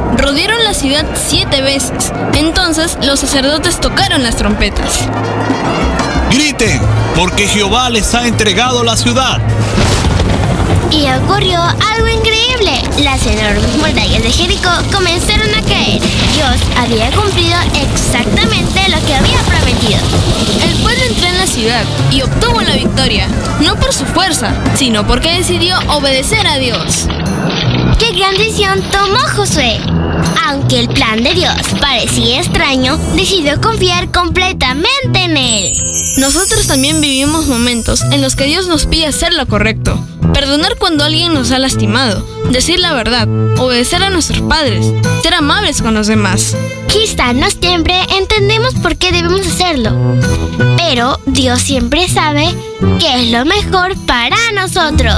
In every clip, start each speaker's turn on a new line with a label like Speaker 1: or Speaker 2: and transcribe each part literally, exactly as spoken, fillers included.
Speaker 1: rodearon la ciudad siete veces. Entonces los sacerdotes tocaron las trompetas.
Speaker 2: ¡Griten! Porque Jehová les ha entregado la ciudad.
Speaker 3: Y ocurrió algo increíble. Las enormes murallas de Jericó comenzaron a caer. Dios había cumplido exactamente lo que había prometido.
Speaker 1: El pueblo entró en la ciudad y obtuvo la victoria, no por su fuerza, sino porque decidió obedecer a Dios.
Speaker 3: ¡Qué gran decisión tomó Josué! Aunque el plan de Dios parecía extraño, decidió confiar completamente en él.
Speaker 1: Nosotros también vivimos momentos en los que Dios nos pide hacer lo correcto. Perdonar cuando alguien nos ha lastimado, decir la verdad, obedecer a nuestros padres, ser amables con los demás.
Speaker 3: Quizá no siempre entendemos por qué debemos hacerlo, pero Dios siempre sabe qué es lo mejor para nosotros.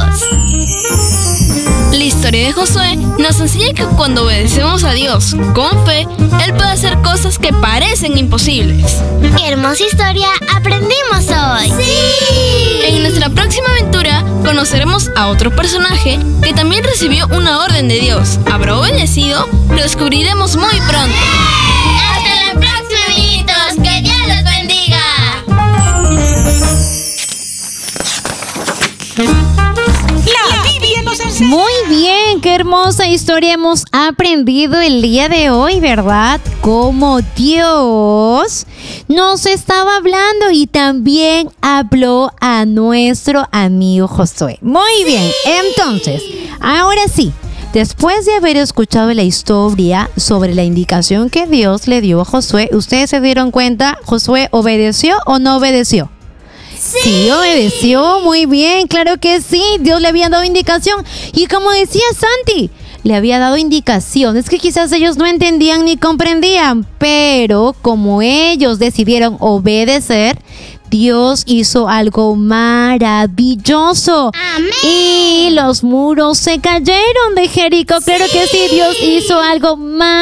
Speaker 1: La historia de Josué nos enseña que cuando obedecemos a Dios con fe, Él puede hacer cosas que parecen imposibles.
Speaker 3: ¡Qué hermosa historia aprendimos hoy!
Speaker 1: ¡Sí! En nuestra próxima aventura conoceremos a otro personaje que también recibió una orden de Dios. ¿Habrá obedecido? Lo descubriremos muy pronto.
Speaker 3: ¡Hasta la próxima, amiguitos! ¡Que Dios los bendiga!
Speaker 4: Muy bien, qué hermosa historia hemos aprendido el día de hoy, ¿verdad? Cómo Dios nos estaba hablando y también habló a nuestro amigo Josué. Muy bien, entonces, ahora sí, después de haber escuchado la historia sobre la indicación que Dios le dio a Josué, ¿ustedes se dieron cuenta? ¿Josué obedeció o no obedeció? Sí. sí, obedeció, muy bien, claro que sí, Dios le había dado indicación. Y como decía Santi, le había dado indicaciones que quizás ellos no entendían ni comprendían, pero como ellos decidieron obedecer, Dios hizo algo maravilloso.
Speaker 3: ¡Amén!
Speaker 4: Y los muros se cayeron de Jericó. Claro que sí, Dios hizo algo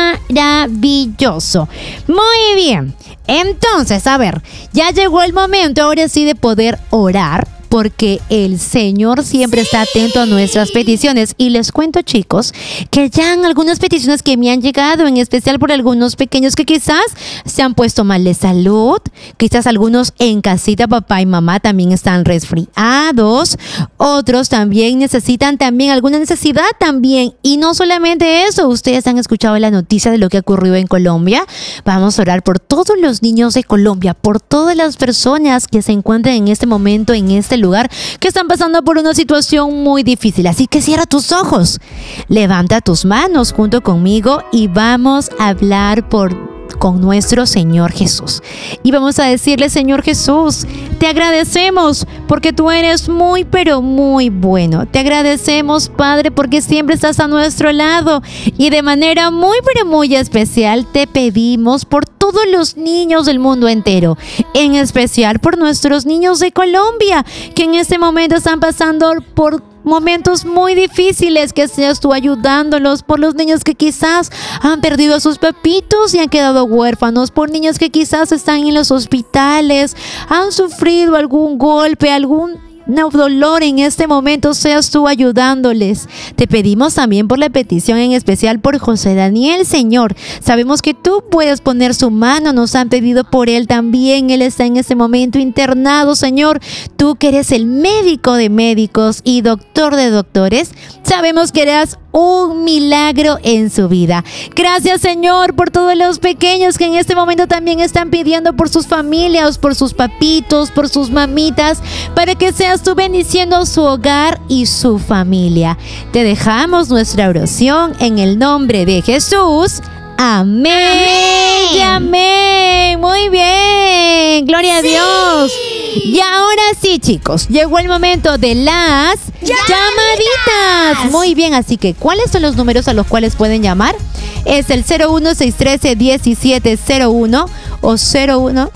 Speaker 4: maravilloso. Muy bien. Entonces, a ver, ya llegó el momento ahora sí de poder orar, porque el Señor siempre está atento a nuestras peticiones. Y les cuento, chicos, que ya han algunas peticiones que me han llegado, en especial por algunos pequeños que quizás se han puesto mal de salud, quizás algunos en casita, papá y mamá también están resfriados, otros también necesitan también alguna necesidad también. Y no solamente eso, ustedes han escuchado la noticia de lo que ocurrió en Colombia. Vamos a orar por todos los niños de Colombia, por todas las personas que se encuentran en este momento en este lugar, que están pasando por una situación muy difícil. Así que cierra tus ojos, levanta tus manos junto conmigo y vamos a hablar por con nuestro Señor Jesús. Y vamos a decirle: Señor Jesús, te agradecemos porque tú eres muy pero muy bueno. Te agradecemos, Padre, porque siempre estás a nuestro lado, y de manera muy pero muy especial te pedimos por todos los niños del mundo entero, en especial por nuestros niños de Colombia, que en este momento están pasando por momentos muy difíciles, que seas tú ayudándolos, por los niños que quizás han perdido a sus papitos y han quedado huérfanos, por niños que quizás están en los hospitales, han sufrido algún golpe, algún no dolor en este momento, seas tú ayudándoles. Te pedimos también por la petición en especial por José Daniel, Señor. Sabemos que tú puedes poner su mano, nos han pedido por él también. Él está en este momento internado, Señor. Tú que eres el médico de médicos y doctor de doctores, sabemos que harás un milagro en su vida. Gracias, Señor, por todos los pequeños que en este momento también están pidiendo por sus familias, por sus papitos, por sus mamitas, para que seas tú bendiciendo su hogar y su familia. Te dejamos nuestra oración en el nombre de Jesús. Amén. Amén. Y amén. Muy bien. Gloria sí. a Dios. Y ahora sí, chicos, llegó el momento de las llamaditas. llamaditas. Muy bien, así que ¿cuáles son los números a los cuales pueden llamar? Es el cero uno seis uno tres uno siete cero uno o cero uno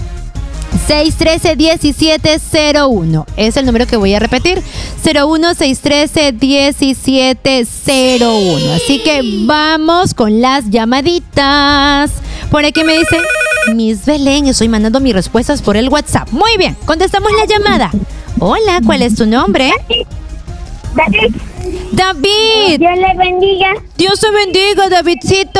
Speaker 4: seis uno tres uno siete cero uno. Es el número que voy a repetir. cero uno seis uno tres uno siete cero uno. Así que vamos con las llamaditas. Por aquí me dicen: Miss Belén, estoy mandando mis respuestas por el WhatsApp. Muy bien, contestamos la llamada. Hola, ¿cuál es tu nombre?
Speaker 5: David.
Speaker 4: David.
Speaker 5: Dios le bendiga.
Speaker 4: Dios te bendiga, Davidcito.